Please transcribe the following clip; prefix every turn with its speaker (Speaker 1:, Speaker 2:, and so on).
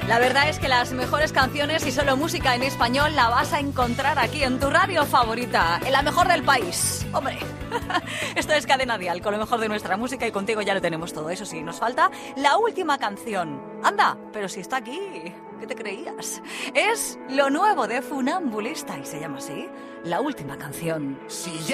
Speaker 1: La verdad es que las mejores canciones y solo música en español la vas a encontrar aquí en tu radio favorita, en la mejor del país. Hombre, esto es Cadena Dial, con lo mejor de nuestra música y contigo ya lo tenemos todo. Eso sí, nos falta la última canción. Anda, pero si está aquí, ¿qué te creías? Es lo nuevo de Funambulista y se llama así, La Última Canción.
Speaker 2: Si